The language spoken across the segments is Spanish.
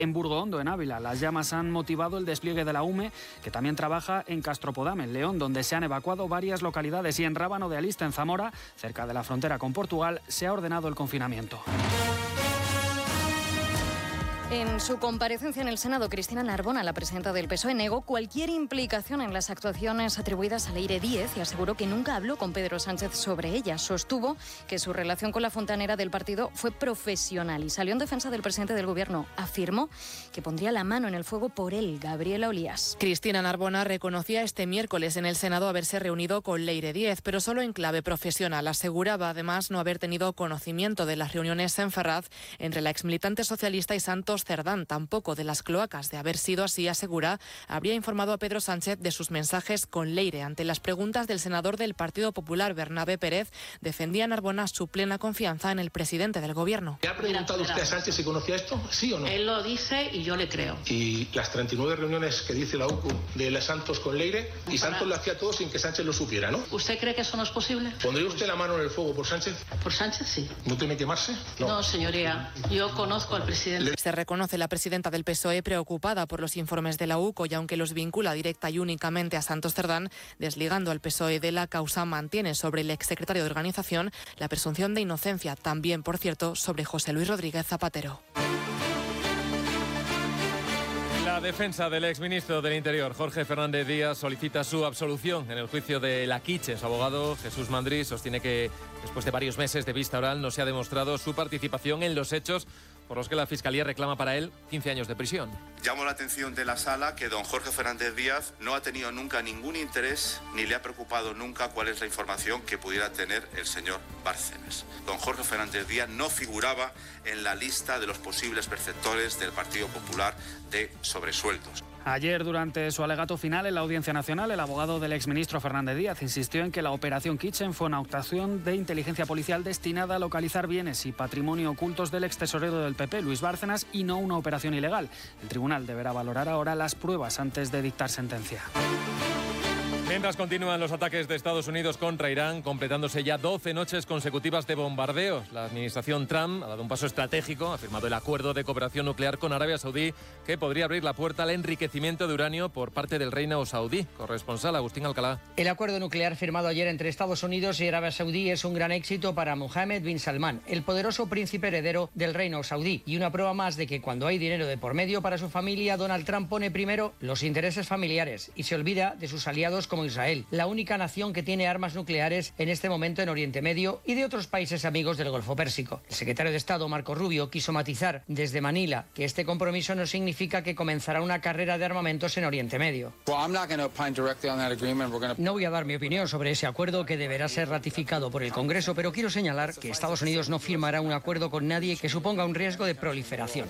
en Burgoondo, en Ávila. Las llamas han motivado el despliegue de la UME, que también trabaja en Castropodam, en León, donde se han evacuado varias localidades, y en Rábano de Alista, en Zamora, cerca de la frontera con Portugal, se ha ordenado el confinamiento. En su comparecencia en el Senado, Cristina Narbona, la presidenta del PSOE, negó cualquier implicación en las actuaciones atribuidas a Leire Díez y aseguró que nunca habló con Pedro Sánchez sobre ella. Sostuvo que su relación con la fontanera del partido fue profesional y salió en defensa del presidente del Gobierno. Afirmó que pondría la mano en el fuego por él, Gabriela Olías. Cristina Narbona reconocía este miércoles en el Senado haberse reunido con Leire Díez, pero solo en clave profesional. Aseguraba además no haber tenido conocimiento de las reuniones en Ferraz entre la exmilitante socialista y Santos Cerdán, tampoco de las cloacas. De haber sido así, asegura, habría informado a Pedro Sánchez de sus mensajes con Leire. Ante las preguntas del senador del Partido Popular, Bernabé Pérez, defendía Narbona su plena confianza en el presidente del Gobierno. ¿Le ha preguntado usted a Sánchez si conocía esto? ¿Sí o no? Él lo dice y yo le creo. ¿Y las 39 reuniones que dice la UCU de la Santos con Leire? Y Santos lo hacía todo sin que Sánchez lo supiera, ¿no? ¿Usted cree que eso no es posible? ¿Pondría usted la mano en el fuego por Sánchez? Por Sánchez, sí. ¿No teme quemarse? No, señoría. Yo conozco al presidente. Se reconoce la presidenta del PSOE preocupada por los informes de la UCO y aunque los vincula directa y únicamente a Santos Cerdán, desligando al PSOE de la causa, mantiene sobre el exsecretario de Organización la presunción de inocencia, también, por cierto, sobre José Luis Rodríguez Zapatero. La defensa del exministro del Interior, Jorge Fernández Díaz, solicita su absolución en el juicio de Laquiche. Su abogado, Jesús Mandri, sostiene que después de varios meses de vista oral no se ha demostrado su participación en los hechos por los que la Fiscalía reclama para él 15 años de prisión. Llamo la atención de la sala que don Jorge Fernández Díaz no ha tenido nunca ningún interés ni le ha preocupado nunca cuál es la información que pudiera tener el señor Bárcenas. Don Jorge Fernández Díaz no figuraba en la lista de los posibles perceptores del Partido Popular de sobresueldos. Ayer, durante su alegato final en la Audiencia Nacional, el abogado del exministro Fernández Díaz insistió en que la Operación Kitchen fue una actuación de inteligencia policial destinada a localizar bienes y patrimonio ocultos del extesorero del PP, Luis Bárcenas, y no una operación ilegal. El tribunal deberá valorar ahora las pruebas antes de dictar sentencia. Mientras continúan los ataques de Estados Unidos contra Irán, completándose ya 12 noches consecutivas de bombardeos. La administración Trump ha dado un paso estratégico, ha firmado el acuerdo de cooperación nuclear con Arabia Saudí, que podría abrir la puerta al enriquecimiento de uranio por parte del reino saudí. Corresponsal Agustín Alcalá. El acuerdo nuclear firmado ayer entre Estados Unidos y Arabia Saudí es un gran éxito para Mohammed bin Salman, el poderoso príncipe heredero del reino saudí, y una prueba más de que cuando hay dinero de por medio para su familia, Donald Trump pone primero los intereses familiares y se olvida de sus aliados como Israel, la única nación que tiene armas nucleares en este momento en Oriente Medio, y de otros países amigos del Golfo Pérsico. El secretario de Estado, Marco Rubio, quiso matizar desde Manila que este compromiso no significa que comenzará una carrera de armamentos en Oriente Medio. No voy a dar mi opinión sobre ese acuerdo, que deberá ser ratificado por el Congreso, pero quiero señalar que Estados Unidos no firmará un acuerdo con nadie que suponga un riesgo de proliferación.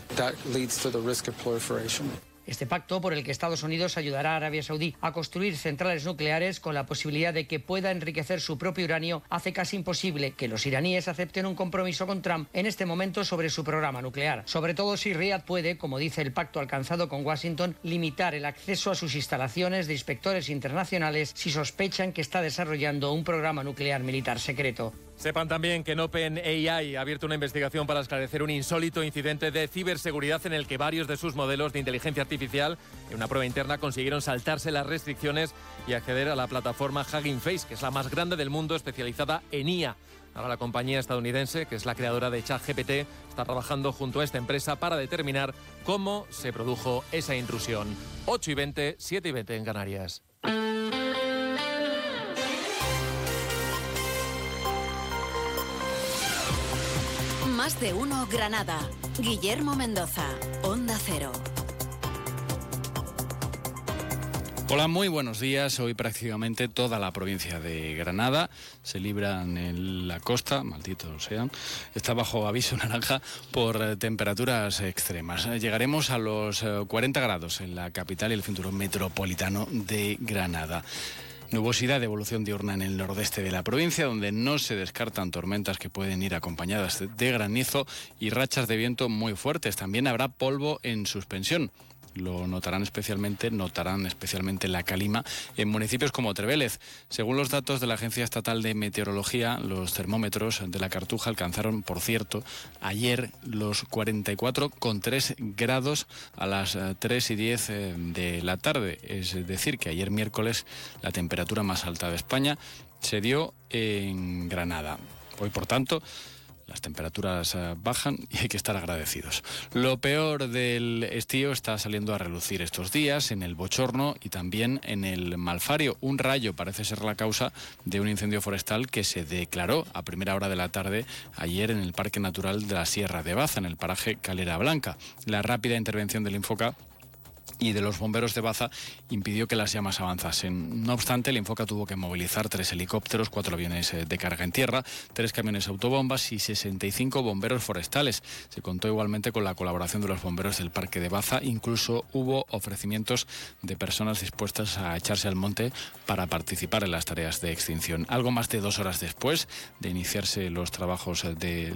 Este pacto, por el que Estados Unidos ayudará a Arabia Saudí a construir centrales nucleares con la posibilidad de que pueda enriquecer su propio uranio, hace casi imposible que los iraníes acepten un compromiso con Trump en este momento sobre su programa nuclear. Sobre todo si Riad puede, como dice el pacto alcanzado con Washington, limitar el acceso a sus instalaciones de inspectores internacionales si sospechan que está desarrollando un programa nuclear militar secreto. Sepan también que OpenAI ha abierto una investigación para esclarecer un insólito incidente de ciberseguridad en el que varios de sus modelos de inteligencia artificial, en una prueba interna, consiguieron saltarse las restricciones y acceder a la plataforma Hugging Face, que es la más grande del mundo especializada en IA. Ahora la compañía estadounidense, que es la creadora de ChatGPT, está trabajando junto a esta empresa para determinar cómo se produjo esa intrusión. 8:20, 7:20 en Canarias. Más de uno Granada. Guillermo Mendoza, Onda Cero. Hola, muy buenos días. Hoy prácticamente toda la provincia de Granada se libran en la costa, malditos sean, está bajo aviso naranja por temperaturas extremas. Llegaremos a los 40 grados en la capital y el cinturón metropolitano de Granada. Nubosidad de evolución diurna en el nordeste de la provincia, donde no se descartan tormentas que pueden ir acompañadas de granizo y rachas de viento muy fuertes. También habrá polvo en suspensión. lo notarán especialmente la calima en municipios como Trevélez. Según los datos de la Agencia Estatal de Meteorología, los termómetros de la Cartuja alcanzaron, por cierto, ayer los 44,3 grados a las 3:10 de la tarde. Es decir, que ayer miércoles la temperatura más alta de España se dio en Granada. Hoy, por tanto, las temperaturas bajan y hay que estar agradecidos. Lo peor del estío está saliendo a relucir estos días en el Bochorno y también en el Malfario. Un rayo parece ser la causa de un incendio forestal que se declaró a primera hora de la tarde ayer en el Parque Natural de la Sierra de Baza, en el paraje Calera Blanca. La rápida intervención del Infoca y de los bomberos de Baza impidió que las llamas avanzasen. No obstante, el Infoca tuvo que movilizar 3 helicópteros, 4 aviones de carga en tierra, 3 camiones autobombas y 65 bomberos forestales. Se contó igualmente con la colaboración de los bomberos del Parque de Baza. Incluso hubo ofrecimientos de personas dispuestas a echarse al monte para participar en las tareas de extinción. Algo más de 2 horas después de iniciarse los trabajos de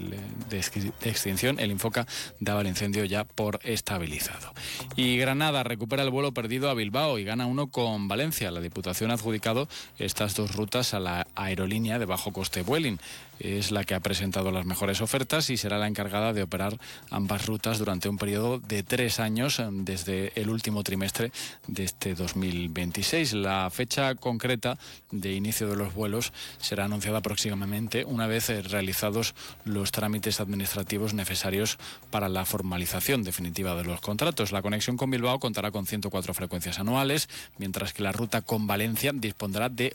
extinción, el Infoca daba el incendio ya por estabilizado. Y Granada recupera el vuelo perdido a Bilbao y gana uno con Valencia. La Diputación ha adjudicado estas 2 rutas a la aerolínea de bajo coste Vueling. Es la que ha presentado las mejores ofertas y será la encargada de operar ambas rutas durante un periodo de 3 años desde el último trimestre de este 2026. La fecha concreta de inicio de los vuelos será anunciada próximamente una vez realizados los trámites administrativos necesarios para la formalización definitiva de los contratos. La conexión con Bilbao contará con 104 frecuencias anuales, mientras que la ruta con Valencia dispondrá de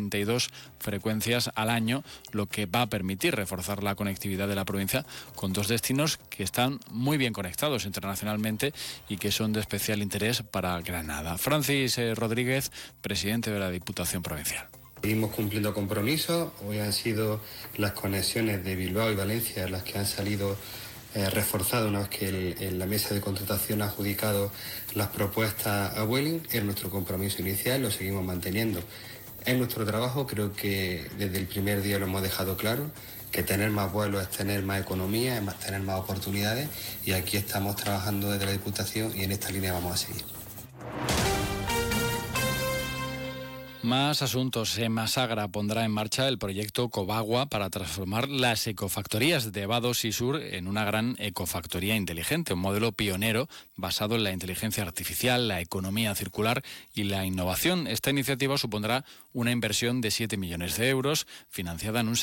82 frecuencias al año, lo que va a permitir reforzar la conectividad de la provincia con 2 destinos que están muy bien conectados internacionalmente y que son de especial interés para Granada. Francis Rodríguez, presidente de la Diputación Provincial. Seguimos cumpliendo compromisos. Hoy han sido las conexiones de Bilbao y Valencia las que han salido reforzadas una vez que la mesa de contratación ha adjudicado las propuestas a Vueling. Es nuestro compromiso inicial, lo seguimos manteniendo. En nuestro trabajo creo que desde el primer día lo hemos dejado claro, que tener más vuelos es tener más economía, es tener más oportunidades, y aquí estamos trabajando desde la Diputación y en esta línea vamos a seguir. Más asuntos. Masagra pondrá en marcha el proyecto Cobagua para transformar las ecofactorías de Vados y Sur en una gran ecofactoría inteligente, un modelo pionero basado en la inteligencia artificial, la economía circular y la innovación. Esta iniciativa supondrá una inversión de 7 millones de euros, financiada en un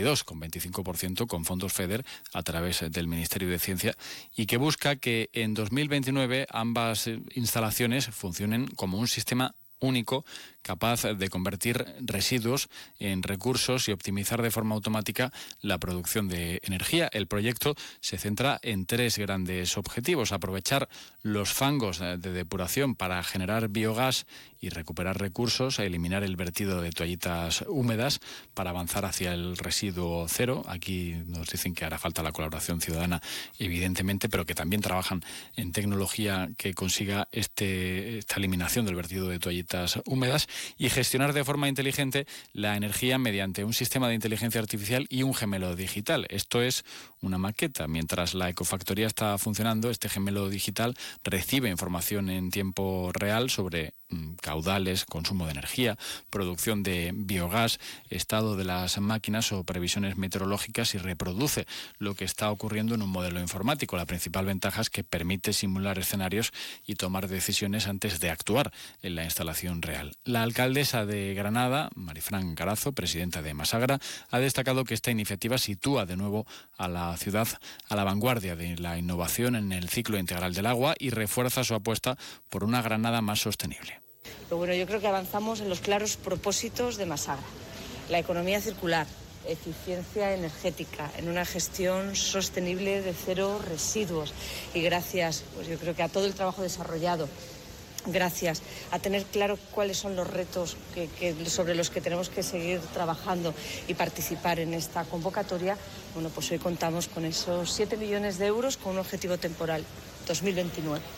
72,25% con fondos FEDER a través del Ministerio de Ciencia, y que busca que en 2029 ambas instalaciones funcionen como un sistema único capaz de convertir residuos en recursos y optimizar de forma automática la producción de energía. El proyecto se centra en 3 grandes objetivos: aprovechar los fangos de depuración para generar biogás y recuperar recursos, eliminar el vertido de toallitas húmedas para avanzar hacia el residuo cero. Aquí nos dicen que hará falta la colaboración ciudadana, evidentemente, pero que también trabajan en tecnología que consiga esta eliminación del vertido de toallitas húmedas, y gestionar de forma inteligente la energía mediante un sistema de inteligencia artificial y un gemelo digital. Esto es una maqueta. Mientras la ecofactoría está funcionando, este gemelo digital recibe información en tiempo real sobre caudales, consumo de energía, producción de biogás, estado de las máquinas o previsiones meteorológicas, y reproduce lo que está ocurriendo en un modelo informático. La principal ventaja es que permite simular escenarios y tomar decisiones antes de actuar en la instalación real. La alcaldesa de Granada, Marifran Carazo, presidenta de Masagra, ha destacado que esta iniciativa sitúa de nuevo a la ciudad a la vanguardia de la innovación en el ciclo integral del agua y refuerza su apuesta por una Granada más sostenible. Pero bueno, yo creo que avanzamos en los claros propósitos de Masagra: la economía circular, eficiencia energética, en una gestión sostenible de 0 residuos. Y gracias, pues yo creo que a todo el trabajo desarrollado, gracias a tener claro cuáles son los retos sobre los que tenemos que seguir trabajando y participar en esta convocatoria, bueno, pues hoy contamos con esos 7 millones de euros con un objetivo temporal, 2029.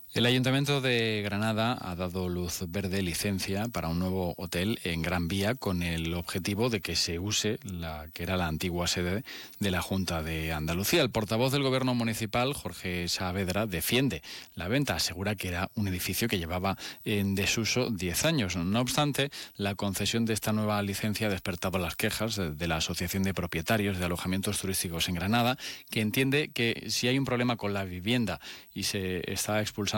El Ayuntamiento de Granada ha dado luz verde, licencia para un nuevo hotel en Gran Vía con el objetivo de que se use la que era la antigua sede de la Junta de Andalucía. El portavoz del Gobierno municipal, Jorge Saavedra, defiende la venta. Asegura que era un edificio que llevaba en desuso 10 años. No obstante, la concesión de esta nueva licencia ha despertado las quejas de la Asociación de Propietarios de Alojamientos Turísticos en Granada, que entiende que si hay un problema con la vivienda y se está expulsando